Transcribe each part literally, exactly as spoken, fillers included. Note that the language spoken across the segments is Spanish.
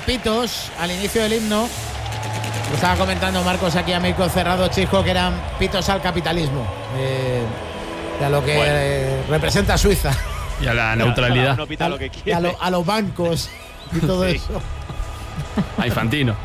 pitos al inicio del himno. Lo estaba comentando Marcos aquí a micro cerrado, Chisco, que eran pitos al capitalismo. Eh, y a lo que bueno. eh, representa Suiza. Y a la neutralidad. Uno pita lo que quiere. Y a, lo, a los bancos y todo sí. eso. A Infantino.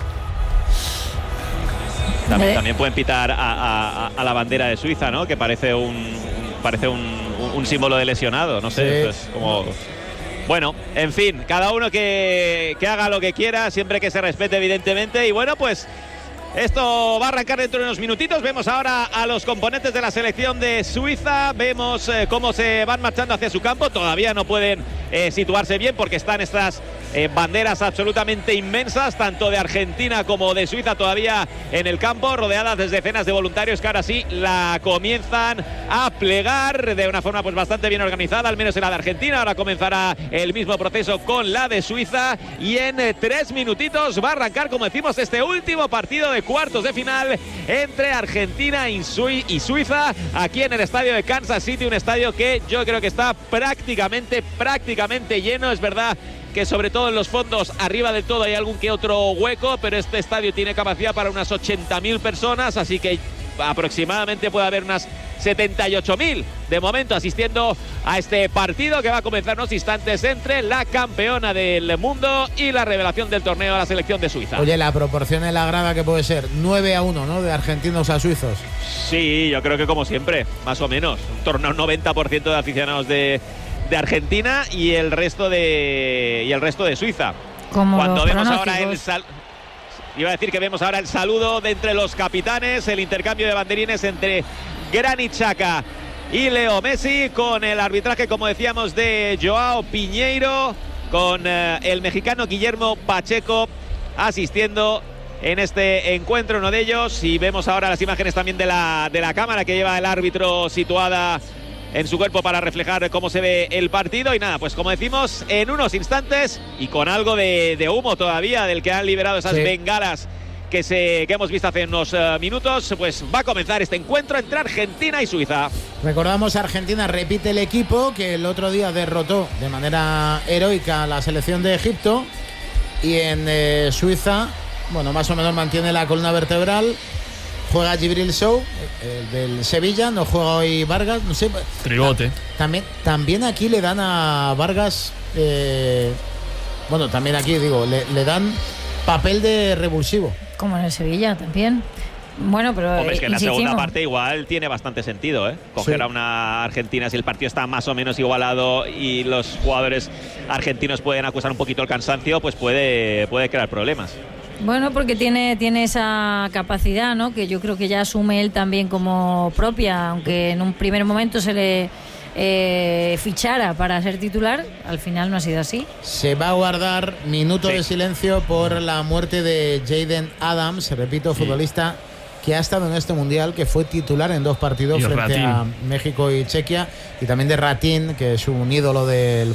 También, también pueden pitar a, a, a la bandera de Suiza, ¿no? Que parece un parece un, un símbolo de lesionado, no sé, sí. pues como... Bueno, en fin, cada uno que, que haga lo que quiera, siempre que se respete, evidentemente. Y bueno, pues esto va a arrancar dentro de unos minutitos. Vemos ahora a los componentes de la selección de Suiza. Vemos eh, cómo se van marchando hacia su campo. Todavía no pueden eh, situarse bien porque están estas eh, banderas absolutamente inmensas, tanto de Argentina como de Suiza, todavía en el campo, rodeadas de decenas de voluntarios que ahora sí la comienzan a plegar de una forma pues bastante bien organizada, al menos en la de Argentina. Ahora comenzará el mismo proceso con la de Suiza y en eh, tres minutitos va a arrancar, como decimos, este último partido de cuartos de final entre Argentina y Suiza aquí en el estadio de Kansas City, un estadio que yo creo que está prácticamente prácticamente lleno. Es verdad que sobre todo en los fondos arriba del todo hay algún que otro hueco, pero este estadio tiene capacidad para unas ochenta mil personas, así que aproximadamente puede haber unas setenta y ocho mil de momento asistiendo a este partido que va a comenzar en unos instantes entre la campeona del mundo y la revelación del torneo, la selección de Suiza. Oye, la proporción en la grada que puede ser nueve a uno, ¿no? De argentinos a suizos. Sí, yo creo que como siempre, más o menos. Un torneo noventa por ciento de aficionados de, de Argentina y el resto de y el resto de Suiza. Como Cuando vemos ahora el sal Iba a decir que vemos ahora el saludo de entre los capitanes, el intercambio de banderines entre Granit Xhaka y Leo Messi, con el arbitraje, como decíamos, de Joao Piñeiro, con eh, el mexicano Guillermo Pacheco asistiendo en este encuentro, uno de ellos. Y vemos ahora las imágenes también de la, de la cámara que lleva el árbitro situada en su cuerpo para reflejar cómo se ve el partido. Y nada, pues como decimos, en unos instantes y con algo de, de humo todavía del que han liberado esas sí. bengalas que, se, que hemos visto hace unos uh, minutos, pues va a comenzar este encuentro entre Argentina y Suiza. Recordamos, Argentina repite el equipo que el otro día derrotó de manera heroica a la selección de Egipto, y en eh, Suiza, bueno, más o menos mantiene la columna vertebral. Juega Djibril Sow, el del Sevilla, no juega hoy Vargas, no sé. Tribote. También, también aquí le dan a Vargas, eh, bueno, también aquí digo, le, le dan papel de revulsivo. Como en el Sevilla también. Bueno, pero Hombre, es que en la insistimos. segunda parte igual tiene bastante sentido, ¿eh? Coger sí. a una Argentina si el partido está más o menos igualado y los jugadores argentinos pueden acusar un poquito el cansancio, pues puede, puede crear problemas. Bueno, porque tiene, tiene esa capacidad, ¿no? Que yo creo que ya asume él también como propia, aunque en un primer momento se le eh, fichara para ser titular, al final no ha sido así. Se va a guardar minuto sí. de silencio por la muerte de Jaden Adams, repito, sí. futbolista que ha estado en este mundial, que fue titular en dos partidos y frente Ratín. a México y Chequia, y también de Ratín, que es un ídolo del